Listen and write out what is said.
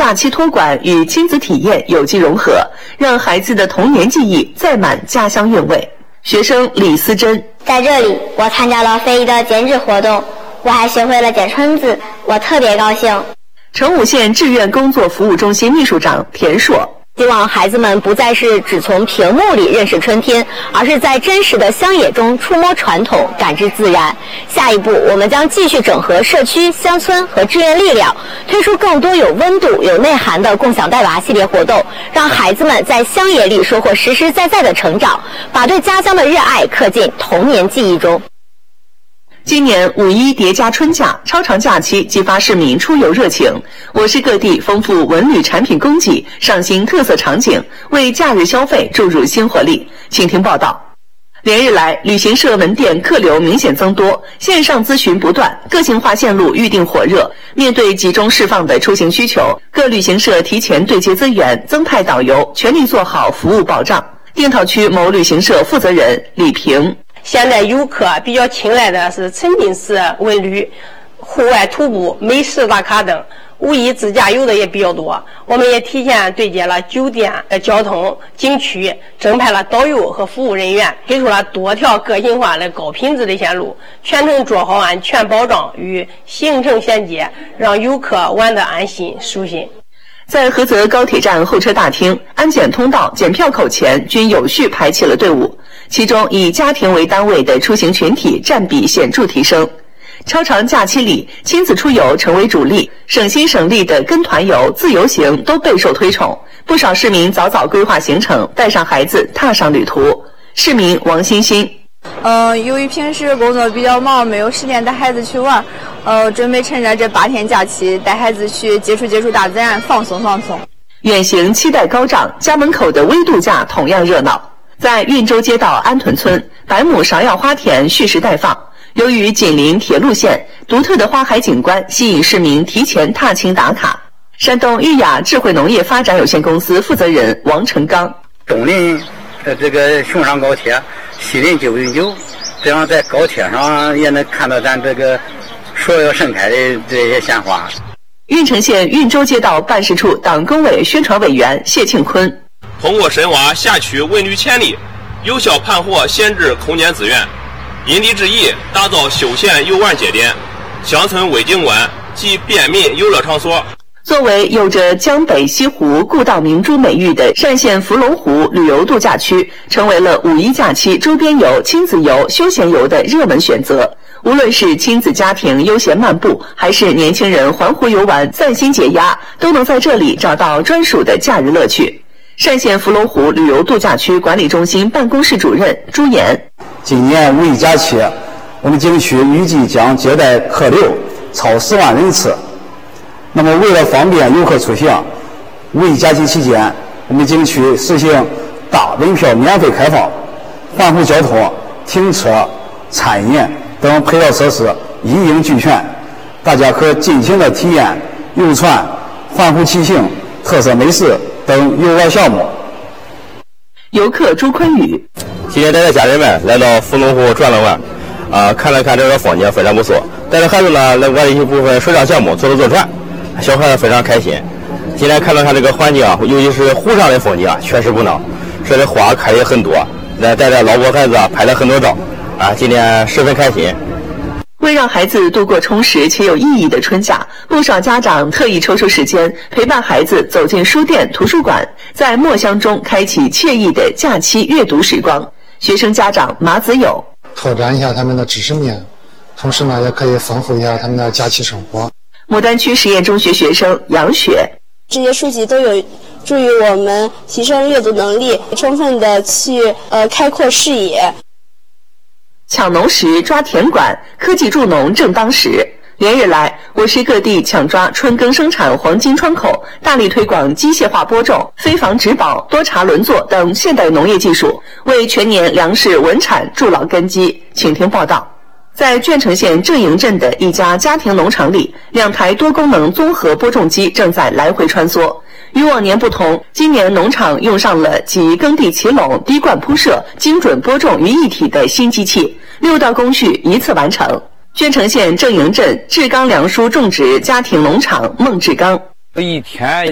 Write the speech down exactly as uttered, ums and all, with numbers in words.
假期托管与亲子体验有机融合，让孩子的童年记忆载满家乡韵味。学生李思珍， 在这里我参加了非遗的剪纸活动，我还学会了剪春子，我特别高兴。 成武县志愿工作服务中心秘书长田硕， 希望孩子们不再是只从屏幕里认识春天，而是在真实的乡野中触摸传统，感知自然。下一步，我们将继续整合社区、乡村和志愿力量，推出更多有温度、有内涵的共享带娃系列活动，让孩子们在乡野里收获实实在在的成长，把对家乡的热爱刻进童年记忆中。 今年五一叠加春假，超长假期激发市民出游热情。我市各地丰富文旅产品供给，上新特色场景，为假日消费注入新活力。请听报道。连日来，旅行社门店客流明显增多，线上咨询不断，个性化线路预订火热。面对集中释放的出行需求，各旅行社提前对接资源，增派导游，全力做好服务保障。电桃区某旅行社负责人李平， 现在游客比较青睐的是沉浸式文旅、户外徒步、美食打卡等，五一自驾游的也比较多。我们也提前对接了酒店、交通、景区，增派了导游和服务人员，推出了多条个性化的高品质的线路，全程做好安全保障与行程衔接，让游客玩得安心舒心。 在菏泽高铁站候车大厅、安检通道、检票口前均有序排起了队伍，其中以家庭为单位的出行群体占比显著提升。超长假期里，亲子出游成为主力，省心省力的跟团游、自由行都备受推崇。不少市民早早规划行程，带上孩子踏上旅途。市民王欣欣， 嗯，由于平时工作比较忙，没有时间带孩子去玩，呃，准备趁着这八天假期，带孩子去接触接触大自然，放松放松。 远行期待高涨，家门口的微度假同样热闹。在运州街道安屯村，百亩芍药花田蓄势待放。由于紧邻铁路线，独特的花海景观吸引市民提前踏青打卡。山东裕雅智慧农业发展有限公司负责人王成刚， 东临呃这个熊山高铁，西临九运九，这样在高铁上也能看到咱这个所有盛开的这些鲜花。 运城县运州街道办事处党工委宣传委员谢庆坤， 通过深挖辖区文旅潜力，有效盘活闲置空间资源，因地制宜打造休闲游玩节点、乡村微景观及便民游乐场所。 作为有着江北西湖故道明珠美誉的单县伏龙湖旅游度假区，成为了五一假期周边游、亲子游、休闲游的热门选择。无论是亲子家庭悠闲漫步，还是年轻人环湖游玩散心解压，都能在这里找到专属的假日乐趣。单县伏龙湖旅游度假区管理中心办公室主任朱岩， 今年五一假期，我们景区预计将接待客流超十万人次。那么为了方便游客出行，五一假期期间，我们景区实行大门票免费开放，环湖交通、停车、餐饮等配套设施一应俱全，大家可尽情的体验游船、环湖骑行、特色美食等游玩项目。 游客朱坤宇， 今天带着家人们来到伏龙湖转了玩，啊，看了看这个风景非常不错，带着孩子呢来玩一些部分水上项目，坐了坐船，小孩子非常开心。今天看了看这个环境啊，尤其是湖上的风景啊，确实不孬，这里花开也很多，来带着老婆孩子啊拍了很多照，啊，今天十分开心。 为让孩子度过充实且有意义的春假，不少家长特意抽出时间陪伴孩子走进书店、图书馆，在墨香中开启惬意的假期阅读时光。学生家长马子友， 拓展一下他们的知识面，同时呢，也可以丰富一下他们的假期生活。 牡丹区实验中学学生杨雪， 这些书籍都有助于我们提升阅读能力，充分的去呃开阔视野。 抢农时抓田管，科技助农正当时。连日来，我市各地抢抓春耕生产黄金窗口，大力推广机械化播种、飞防植保、多茬轮作等现代农业技术，为全年粮食稳产筑牢根基。请听报道。在鄄城县正营镇的一家家庭农场里，两台多功能综合播种机正在来回穿梭。与往年不同，今年农场用上了集耕地齐垄、滴灌铺设、精准播种于一体的新机器，六道工序一次完成。鄄城县正营镇志刚粮蔬种植家庭农场孟志刚， 一天